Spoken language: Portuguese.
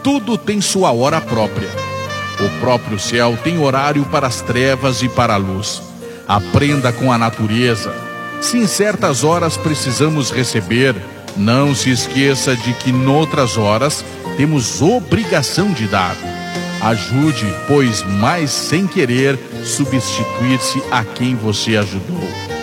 Tudo tem sua hora própria. O próprio céu tem horário para as trevas e para a luz. Aprenda com a natureza. Se em certas horas precisamos receber, não se esqueça de que noutras horas temos obrigação de dar. Ajude, pois mais sem querer substituir-se a quem você ajudou.